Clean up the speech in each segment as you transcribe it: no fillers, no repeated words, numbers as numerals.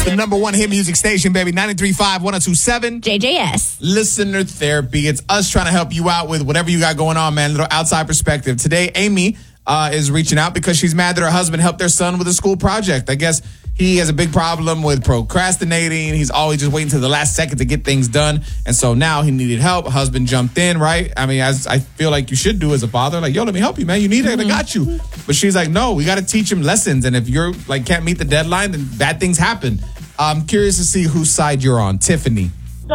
The number one hit music station, baby. 93.5, 102.7. JJS. Listener therapy. It's us trying to help you out with whatever you got going on, man. A little outside perspective. Today, Amy is reaching out because she's mad that her husband helped their son with a school project. I guess he has a big problem with procrastinating. He's always just waiting till the last second to get things done. And so now he needed help. Husband jumped in, right? I mean, as I feel like you should do as a father. Like, yo, let me help you, man. You need it. I got you. But she's like, no, we got to teach him lessons. And if you're like can't meet the deadline, then bad things happen. I'm curious to see whose side you're on. Tiffany. So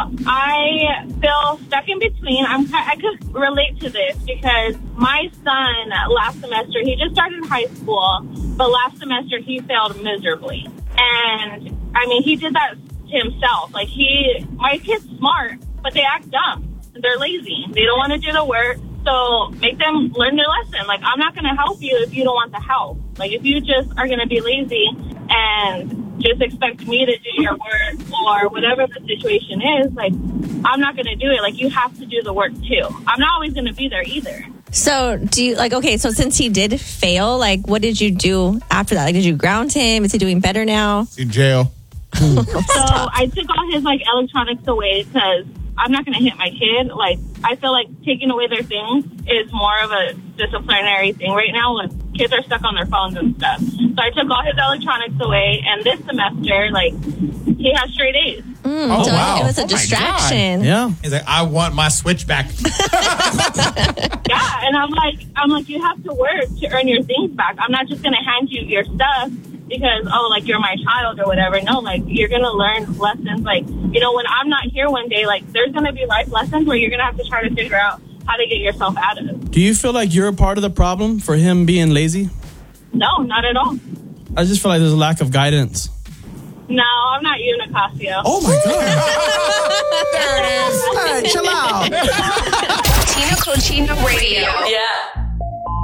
I feel stuck in between. I could relate to this because my son last semester, he just started high school, but last semester he failed miserably. And I mean, he did that to himself. Like my kid's smart, but they act dumb. They're lazy. They don't want to do the work. So make them learn their lesson. Like, I'm not going to help you if you don't want the help. Like, if you just are going to be lazy and just expect me to do your work or whatever the situation is, like, I'm not going to do it. Like, you have to do the work too. I'm not always going to be there either. So do you so since he did fail, like, what did you do after that? Like, did you ground him? Is he doing better now? He's in jail. So I took all his electronics away because I'm not going to hit my kid. Like, I feel like taking away their things is more of a disciplinary thing right now. Like, kids are stuck on their phones and stuff. So I took all his electronics away, and this semester, like, he has straight A's. Oh, So wow. it was a distraction. Yeah. He's like, I want my Switch back. Yeah, and I'm like, you have to work to earn your things back. I'm not just going to hand you your stuff because, like, you're my child or whatever. No, like, you're going to learn lessons. Like, when I'm not here one day, like, there's going to be life lessons where you're going to have to try to figure out how to get yourself out of it. Do you feel like you're a part of the problem for him being lazy? No, not at all. I just feel like there's a lack of guidance. No, I'm not you, Nicasio. Oh, my God. There it is. All right, chill out. Tina Cochino Radio. Yeah.